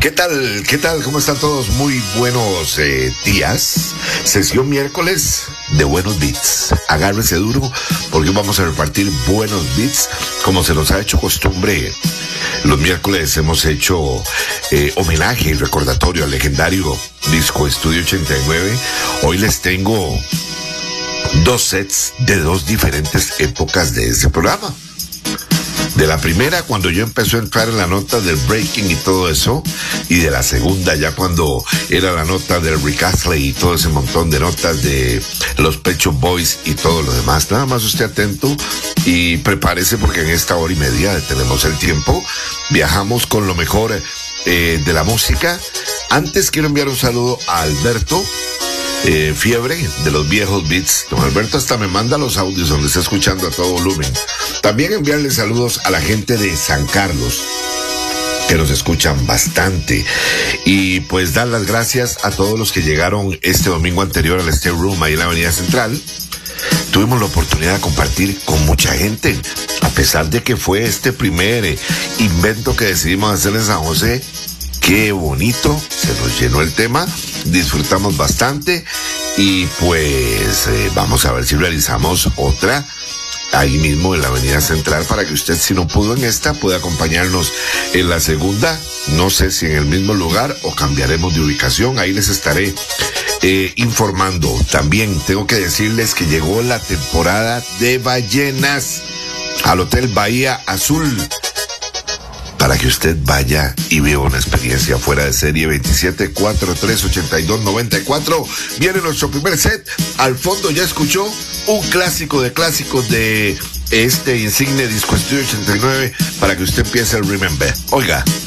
¿Qué tal? ¿Qué tal? ¿Cómo están todos? Muy buenos días. Sesión miércoles de buenos beats. Agárrense duro porque vamos a repartir buenos beats como se nos ha hecho costumbre. Los miércoles hemos hecho homenaje y recordatorio al legendario Disco Estudio 89. Hoy les tengo dos sets de dos diferentes épocas de ese programa. De la primera, cuando yo empecé a entrar en la nota del breaking y todo eso, y de la segunda, ya cuando era la nota del Rick Astley y todo ese montón de notas de los Pet Shop Boys y todo lo demás. Nada más usted atento y prepárese porque en esta hora y media tenemos el tiempo. Viajamos con lo mejor de la música. Antes quiero enviar un saludo a Alberto Fiebre, de los viejos beats. Don Alberto hasta me manda los audios donde está escuchando a todo volumen. También enviarle saludos a la gente de San Carlos, que nos escuchan bastante. Y pues dar las gracias a todos los que llegaron este domingo anterior al Stay Room, ahí en la Avenida Central. Tuvimos la oportunidad de compartir con mucha gente, a pesar de que fue este primer invento que decidimos hacer en San José. Qué bonito, se nos llenó el tema, disfrutamos bastante y pues vamos a ver si realizamos otra ahí mismo en la Avenida Central para que usted, si no pudo en esta, pueda acompañarnos en la segunda. No sé si en el mismo lugar o cambiaremos de ubicación, ahí les estaré informando. También tengo que decirles que llegó la temporada de ballenas al Hotel Bahía Azul, para que usted vaya y vea una experiencia fuera de serie. 27438294. Viene nuestro primer set. Al fondo ya escuchó un clásico de clásicos de este insigne Disco Estudio 89 para que usted empiece el Remember. Oiga.